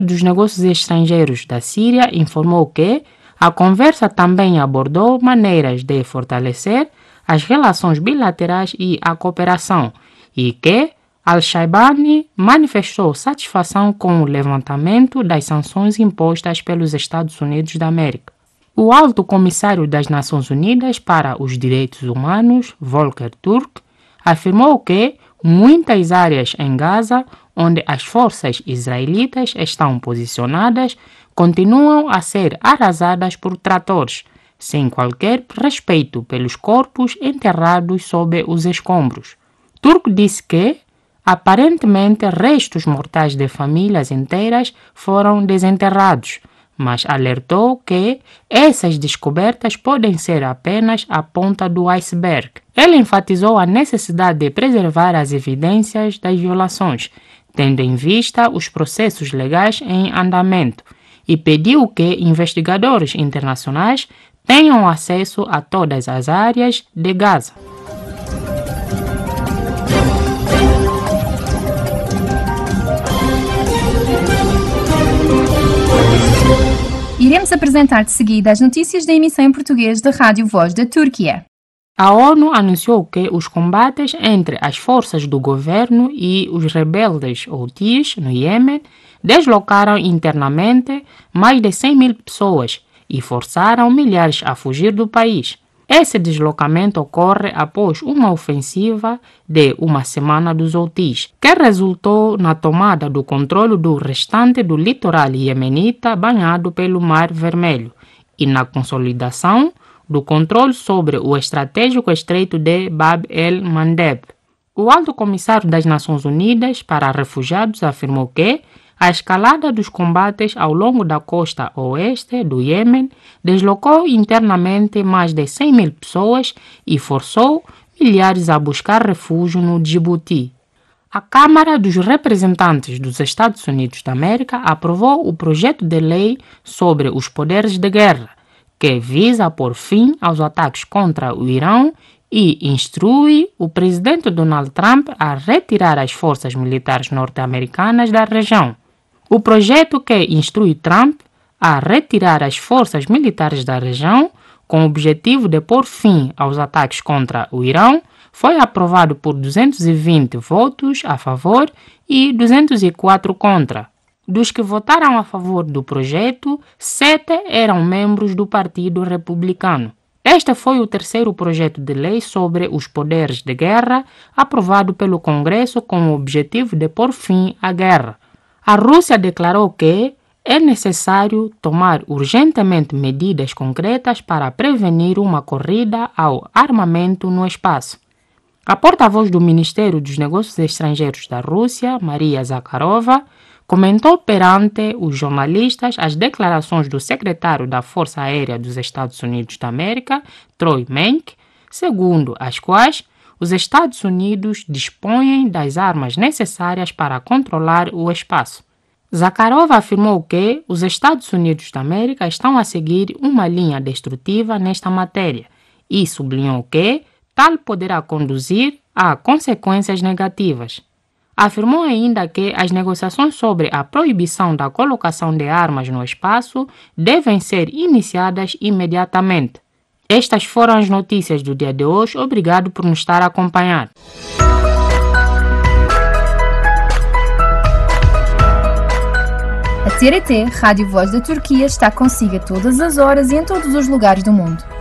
dos Negócios Estrangeiros da Síria informou que a conversa também abordou maneiras de fortalecer as relações bilaterais e a cooperação, e que Al-Shaibani manifestou satisfação com o levantamento das sanções impostas pelos Estados Unidos da América. O alto comissário das Nações Unidas para os Direitos Humanos, Volker Turk, afirmou que muitas áreas em Gaza, onde as forças israelitas estão posicionadas, continuam a ser arrasadas por tratores, sem qualquer respeito pelos corpos enterrados sob os escombros. Turk disse que, aparentemente, restos mortais de famílias inteiras foram desenterrados, mas alertou que essas descobertas podem ser apenas a ponta do iceberg. Ele enfatizou a necessidade de preservar as evidências das violações, tendo em vista os processos legais em andamento, e pediu que investigadores internacionais tenham acesso a todas as áreas de Gaza. Iremos apresentar de seguida as notícias da emissão em português da Rádio Voz da Turquia. A ONU anunciou que os combates entre as forças do governo e os rebeldes Houthis no Iêmen deslocaram internamente mais de 100 mil pessoas e forçaram milhares a fugir do país. Esse deslocamento ocorre após uma ofensiva de uma semana dos Houthis, que resultou na tomada do controle do restante do litoral iemenita banhado pelo Mar Vermelho e na consolidação do controle sobre o estratégico estreito de Bab el-Mandeb. O alto comissário das Nações Unidas para Refugiados afirmou que a escalada dos combates ao longo da costa oeste do Iêmen deslocou internamente mais de 100 mil pessoas e forçou milhares a buscar refúgio no Djibouti. A Câmara dos Representantes dos Estados Unidos da América aprovou o projeto de lei sobre os poderes de guerra, que visa pôr fim aos ataques contra o Irão e instrui o presidente Donald Trump a retirar as forças militares norte-americanas da região. O projeto que instrui Trump a retirar as forças militares da região, com o objetivo de pôr fim aos ataques contra o Irão, foi aprovado por 220 votos a favor e 204 contra. Dos que votaram a favor do projeto, 7 eram membros do Partido Republicano. Este foi o terceiro projeto de lei sobre os poderes de guerra aprovado pelo Congresso com o objetivo de pôr fim à guerra. A Rússia declarou que é necessário tomar urgentemente medidas concretas para prevenir uma corrida ao armamento no espaço. A porta-voz do Ministério dos Negócios Estrangeiros da Rússia, Maria Zakharova, comentou perante os jornalistas as declarações do secretário da Força Aérea dos Estados Unidos da América, Troy Menck, segundo as quais os Estados Unidos dispõem das armas necessárias para controlar o espaço. Zakharova afirmou que os Estados Unidos da América estão a seguir uma linha destrutiva nesta matéria e sublinhou que tal poderá conduzir a consequências negativas. Afirmou ainda que as negociações sobre a proibição da colocação de armas no espaço devem ser iniciadas imediatamente. Estas foram as notícias do dia de hoje. Obrigado por nos estar a acompanhar. A TRT, Rádio Voz da Turquia, está consigo a todas as horas e em todos os lugares do mundo.